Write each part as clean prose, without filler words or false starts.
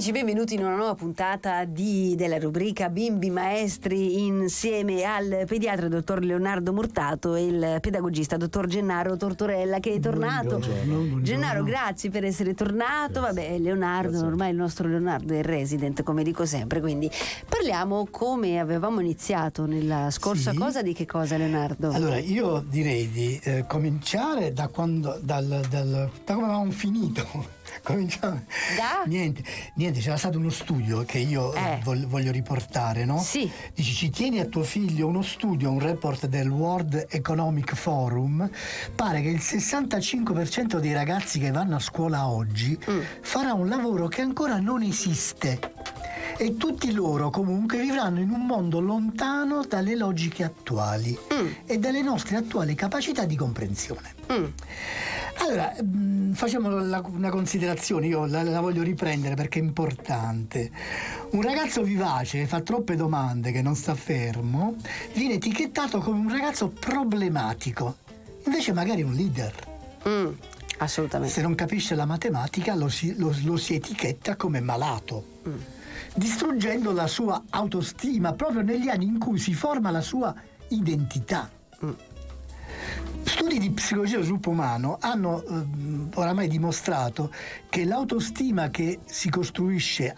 Amici, benvenuti in una nuova puntata della rubrica Bimbi Maestri, insieme al pediatra dottor Leonardo Murtato e il pedagogista dottor Gennaro Tortorella, che è tornato. Buongiorno. Gennaro, grazie per essere tornato. Vabbè, Leonardo, Grazie. ormai il nostro Leonardo è resident, come dico sempre, quindi parliamo, come avevamo iniziato nella scorsa cosa, di che cosa, Leonardo? Allora, io direi di cominciare da come avevamo finito. Cominciamo. Niente, c'era stato uno studio che io voglio riportare, no? Sì. Dici, ci tieni a tuo figlio uno studio, un report del World Economic Forum, pare che il 65% dei ragazzi che vanno a scuola oggi farà un lavoro che ancora non esiste. E tutti loro comunque vivranno in un mondo lontano dalle logiche attuali e dalle nostre attuali capacità di comprensione. Allora, facciamo una considerazione, io la voglio riprendere perché è importante. Un ragazzo vivace che fa troppe domande, che non sta fermo, viene etichettato come un ragazzo problematico, invece magari un leader. Assolutamente. Se non capisce la matematica lo si etichetta come malato. Distruggendo la sua autostima proprio negli anni in cui si forma la sua identità. Studi di psicologia dello sviluppo umano hanno oramai dimostrato che l'autostima che si costruisce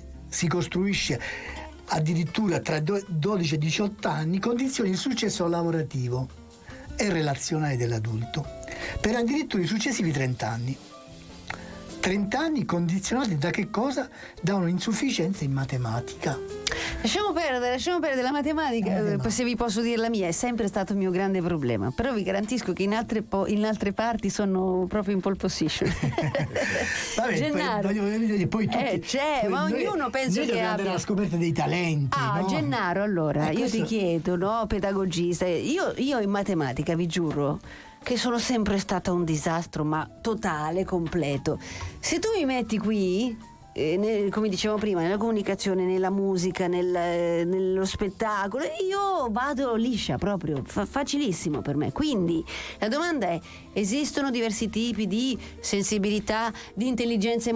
addirittura tra 12 e 18 anni condiziona il successo lavorativo e relazionale dell'adulto per addirittura i successivi 30 anni. 30 anni condizionati da che cosa? Da un'insufficienza in matematica. Lasciamo perdere la matematica. Se vi posso dire la mia, è sempre stato il mio grande problema, però vi garantisco che in altre parti sono proprio in pole position. Vabbè, Gennaro, poi tutti, ma ognuno penso che abbia la scoperta dei talenti, no? Gennaro, allora io ti chiedo, no, pedagogista, io in matematica vi giuro che sono sempre stata un disastro, ma totale, completo. Se tu mi metti qui, come dicevo prima, nella comunicazione, nella musica, nello spettacolo, io vado liscia proprio, facilissimo per me. Quindi la domanda è: esistono diversi tipi di sensibilità, di intelligenza